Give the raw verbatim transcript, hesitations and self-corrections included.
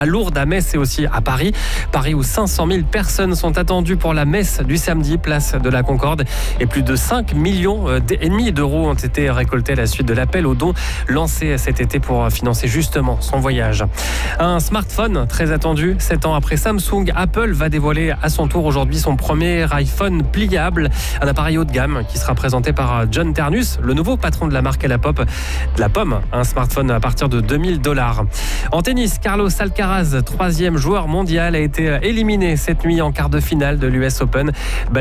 à Lourdes, à Metz et aussi à Paris. Paris où cinq cent mille personnes sont attendues pour la messe du samedi, place de la Concorde. Et plus de cinq millions et demi d'euros ont été récoltés à la suite de l'appel aux dons lancé cet été pour financer justement son voyage. Un smartphone très attendu. Sept ans après Samsung, Apple va dévoiler à son tour aujourd'hui son premier iPhone pliable. Un appareil haut de gamme qui sera présenté par John Ternus, le nouveau patron de la marque à la pop, de la pomme. Un smartphone à partir de deux mille dollars. En tennis, Carlos Alcaraz, troisième joueur mondial, a été éliminé cette nuit en quart de finale de l'U S Open.